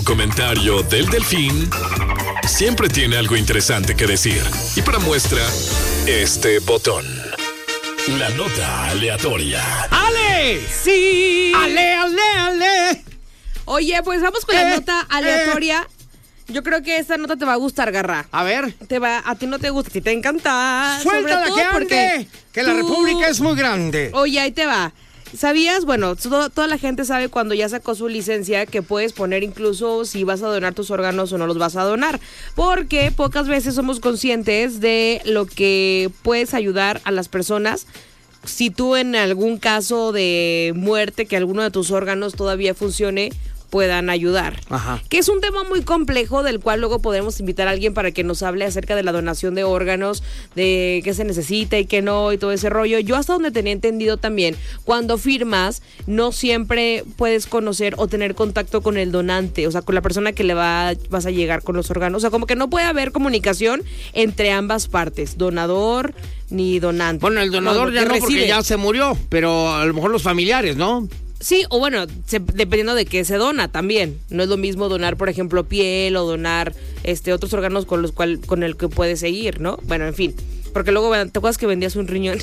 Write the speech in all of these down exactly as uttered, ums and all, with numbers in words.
Comentario del Delfín siempre tiene algo interesante que decir. Y para muestra, este botón. La nota aleatoria. ¡Ale! ¡Sí! ¡Ale, ale, ale! Oye, pues vamos con eh, la nota aleatoria. Eh. Yo creo que esta nota te va a gustar, Garra. A ver. Te va, a ti no te gusta, a ti te encanta. Suéltala que ande, que la tú... República es muy grande. Oye, ahí te va. ¿Sabías? Bueno, todo, toda la gente sabe cuando ya sacó su licencia que puedes poner incluso si vas a donar tus órganos o no los vas a donar. Porque pocas veces somos conscientes de lo que puedes ayudar a las personas. Si tú en algún caso de muerte, que alguno de tus órganos todavía funcione, puedan ayudar. Ajá. Que es un tema muy complejo del cual luego podemos invitar a alguien para que nos hable acerca de la donación de órganos, de qué se necesita y qué no y todo ese rollo. Yo hasta donde tenía entendido también, cuando firmas no siempre puedes conocer o tener contacto con el donante, o sea, con la persona que le va, vas a llegar con los órganos. O sea, como que no puede haber comunicación entre ambas partes, donador ni donante. Bueno, el donador no, ya no, porque ya se murió, pero a lo mejor los familiares, ¿no? Sí, o bueno, se, dependiendo de qué se dona también. No es lo mismo donar, por ejemplo, piel o donar este otros órganos con los cual con el que puedes seguir, ¿no? Bueno, en fin. Porque luego, ¿te acuerdas que vendías un riñón?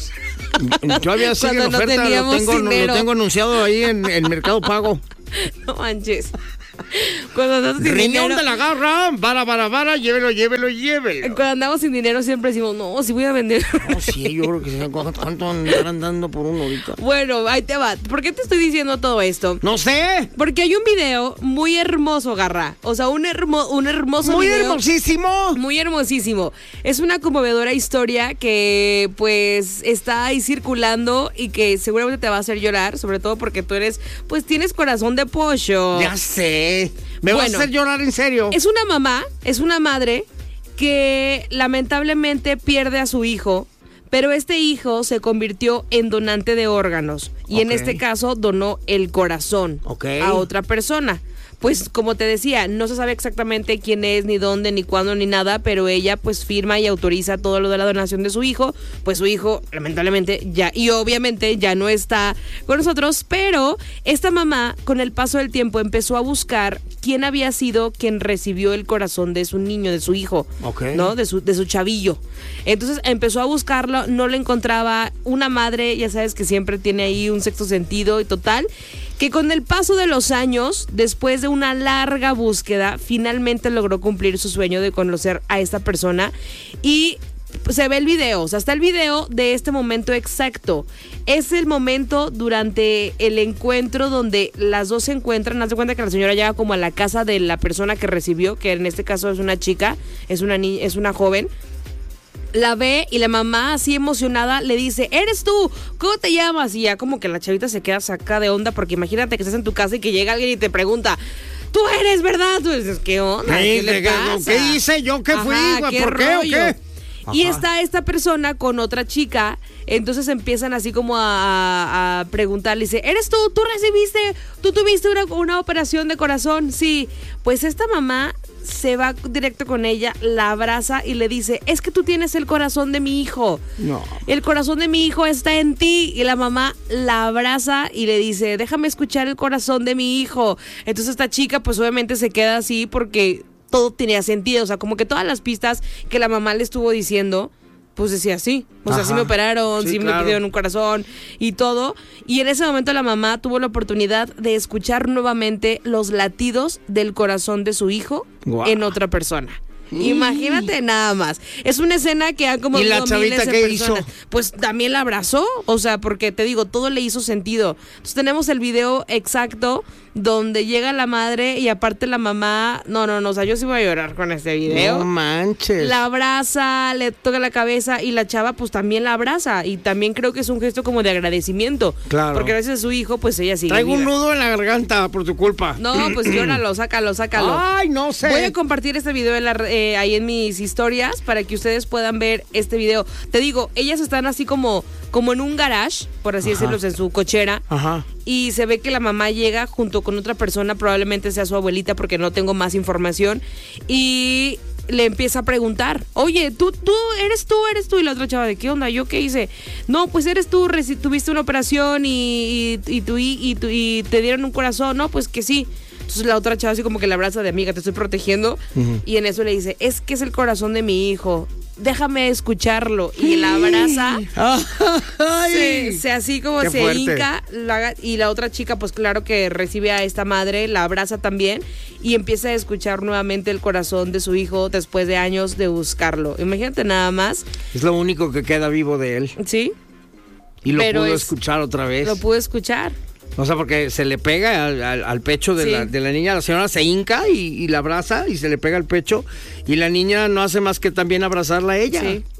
Yo había sido en oferta, no lo, tengo, lo tengo anunciado ahí en el Mercado Pago. No manches. Cuando no Riñón dinero, de la Garra, vara, vara, vara, llévelo, llévelo, llévelo. Cuando andamos sin dinero siempre decimos, no, si voy a vender. No, sí, yo creo que ¿cuánto andarán dando por uno ahorita? Bueno, ahí te va. ¿Por qué te estoy diciendo todo esto? No sé. Porque hay un video muy hermoso, Garra. O sea, un, hermo, un hermoso muy video. Muy hermosísimo. Muy hermosísimo. Es una conmovedora historia que, pues, está ahí circulando y que seguramente te va a hacer llorar, sobre todo porque tú eres, pues, tienes corazón de pollo. Ya sé. Me bueno, vas a hacer llorar en serio. Es una mamá, es una madre que lamentablemente pierde a su hijo, pero este hijo se convirtió en donante de órganos y okay. en este caso donó el corazón okay. a otra persona. Pues como te decía, no se sabe exactamente quién es, ni dónde, ni cuándo, ni nada, pero ella pues firma y autoriza todo lo de la donación de su hijo, pues su hijo lamentablemente ya, y obviamente ya no está con nosotros, pero esta mamá con el paso del tiempo empezó a buscar quién había sido quien recibió el corazón de su niño, de su hijo, okay. ¿no? De su, de su chavillo. Entonces empezó a buscarlo, no lo encontraba, una madre, ya sabes que siempre tiene ahí un sexto sentido y total, que con el paso de los años, después de una larga búsqueda, finalmente logró cumplir su sueño de conocer a esta persona y se ve el video, o sea, está el video de este momento exacto. Es el momento durante el encuentro donde las dos se encuentran. Haz de cuenta que la señora llega como a la casa de la persona que recibió, que en este caso es una chica, es una niña, es una joven. La ve y la mamá así emocionada le dice, ¿eres tú? ¿Cómo te llamas? Y ya como que la chavita se queda sacada de onda porque imagínate que estás en tu casa y que llega alguien y te pregunta, tú eres, ¿verdad? Tú dices, ¿qué onda? ¿Qué, ¿Qué le pasa? ¿Qué hice yo? ¿Qué fui? Ajá, ¿qué ¿Por qué o qué? Y está esta persona con otra chica, entonces empiezan así como a, a preguntarle, dice, ¿eres tú? ¿Tú recibiste? ¿Tú tuviste una, una operación de corazón? Sí, pues esta mamá se va directo con ella, la abraza y le dice, es que tú tienes el corazón de mi hijo. No. El corazón de mi hijo está en ti. Y la mamá la abraza y le dice, déjame escuchar el corazón de mi hijo. Entonces esta chica pues obviamente se queda así porque todo tenía sentido. O sea, como que todas las pistas que la mamá le estuvo diciendo, pues decía sí. O sea, Ajá. sí me operaron, sí, sí claro. me pidieron un corazón y todo. Y en ese momento la mamá tuvo la oportunidad de escuchar nuevamente los latidos del corazón de su hijo wow. en otra persona. Imagínate nada más. Es una escena que han como ¿Y la chavita qué personas. hizo? Pues también la abrazó, o sea, porque te digo, todo le hizo sentido. Entonces tenemos el video exacto donde llega la madre y aparte la mamá, no, no, no, o sea, yo sí voy a llorar con este video. No manches. La abraza, le toca la cabeza y la chava pues también la abraza y también creo que es un gesto como de agradecimiento. Claro. Porque gracias a su hijo pues ella sigue Traigo viva. un nudo en la garganta por tu culpa. No, pues llóralo, sácalo, sácalo. Ay, no sé. Voy a compartir este video en la, eh, ahí en mis historias para que ustedes puedan ver este video. Te digo, ellas están así como, como en un garage, por así Ajá. decirlo, en su cochera. Ajá. Y se ve que la mamá llega junto con otra persona, probablemente sea su abuelita porque no tengo más información, y le empieza a preguntar, oye, tú, tú, eres tú, eres tú, y la otra chava, ¿de qué onda? ¿Yo qué hice? No, pues eres tú, reci- tuviste una operación y, y, y, tú, y, y, tú, y te dieron un corazón, no, pues que sí. Entonces la otra chava así como que le abraza de amiga, te estoy protegiendo. Uh-huh. Y en eso le dice, es que es el corazón de mi hijo, déjame escucharlo. Y la abraza. se, se así como Qué se fuerte. hinca. La, y la otra chica, pues claro que recibe a esta madre, la abraza también. Y empieza a escuchar nuevamente el corazón de su hijo después de años de buscarlo. Imagínate nada más. Es lo único que queda vivo de él. Sí. Y lo Pero pudo es, escuchar otra vez. Lo pudo escuchar. O sea, porque se le pega al, al, al pecho de, sí. la, de la niña, la señora se hinca y, y la abraza y se le pega al pecho y la niña no hace más que también abrazarla a ella. Sí.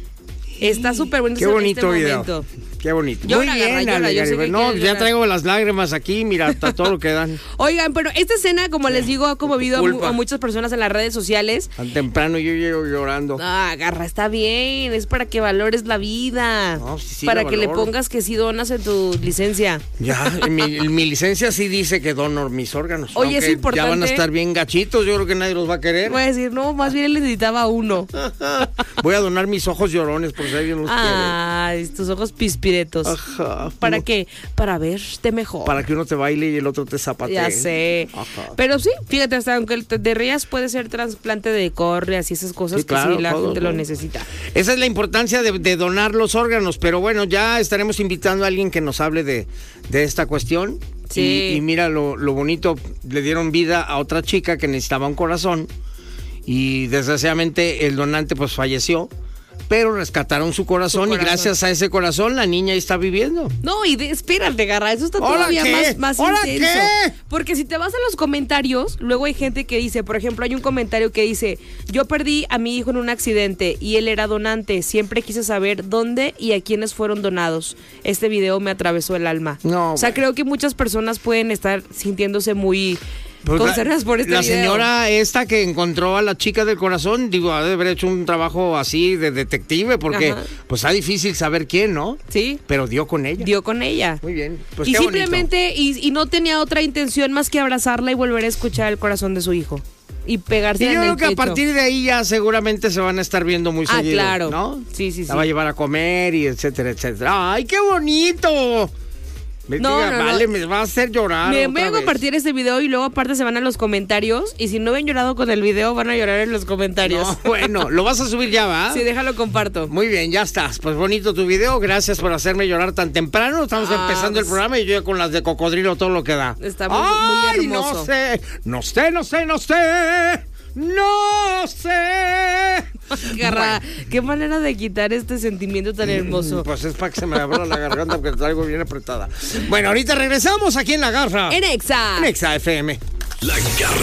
Está súper bonito. Qué bonito este video. Momento. Qué bonito. Llora, Muy bien, llora, yo sé que no, ya llorar. traigo las lágrimas aquí, mira, hasta todo lo que dan. Oigan, pero esta escena, como les digo, ha conmovido a, a muchas personas en las redes sociales. Tan temprano yo llego llorando. Ah, Garra, está bien, es para que valores la vida. No, sí, sí, para que valoro. Le pongas que sí donas en tu licencia. Ya, en mi, en mi licencia sí dice que dono mis órganos. Oye, es importante. Ya van a estar bien gachitos, yo creo que nadie los va a querer. Voy a decir, no, más bien él necesitaba uno. Voy a donar mis ojos llorones porque alguien los ah, quiere. Ay, tus ojos pispiretos. Ajá. ¿Para uno, qué? Para verte mejor. Para que uno te baile y el otro te zapatee. Ya sé. Ajá. Pero sí, fíjate, hasta aunque te, te rías, puede ser trasplante de córneas y esas cosas sí, que claro, sí la todo, gente todo. Lo necesita. Esa es la importancia de, de donar los órganos, pero bueno, ya estaremos invitando a alguien que nos hable de, de esta cuestión. Sí. Y, y mira lo, lo bonito, le dieron vida a otra chica que necesitaba un corazón y desgraciadamente el donante pues falleció. Pero rescataron su corazón, su corazón y gracias a ese corazón la niña está viviendo. No, y de, espérate, Garra, eso está todavía qué? más, más intenso. ¿Qué? Porque si te vas a los comentarios, luego hay gente que dice, por ejemplo, hay un comentario que dice, yo perdí a mi hijo en un accidente y él era donante, siempre quise saber dónde y a quiénes fueron donados. Este video me atravesó el alma. No, o sea, creo que muchas personas pueden estar sintiéndose muy... Pues la, por este la video. Señora esta que encontró a la chica del corazón, digo, ha de haber hecho un trabajo así de detective, porque Ajá. pues está difícil saber quién, ¿no? Sí. Pero dio con ella. Dio con ella. Muy bien. Pues y qué simplemente, y, y no tenía otra intención más que abrazarla y volver a escuchar el corazón de su hijo. Y pegarse en el pecho. Y yo creo que a partir de ahí ya seguramente se van a estar viendo muy ah, seguido, claro. ¿no? Sí, sí, sí. La va a llevar a comer y etcétera, etcétera. ¡Ay, qué bonito! Me no, diga, no, vale, no. me va a hacer llorar. Me voy a compartir este video y luego aparte se van a los comentarios. Y si no ven llorado con el video, van a llorar en los comentarios. No, bueno, lo vas a subir ya, ¿va? Sí, déjalo comparto. Muy bien, ya estás. Pues bonito tu video. Gracias por hacerme llorar tan temprano. Estamos ah, empezando pues, el programa y yo ya con las de cocodrilo todo lo que da. Está muy, ¡ay, muy hermoso! No sé, no sé, no sé, no sé. No sé. Garra, bueno. Qué manera de quitar este sentimiento tan hermoso. Pues es para que se me abra la garganta porque traigo bien apretada. Bueno, ahorita regresamos aquí en La Garra. En Exa. En Exa F M. La Garra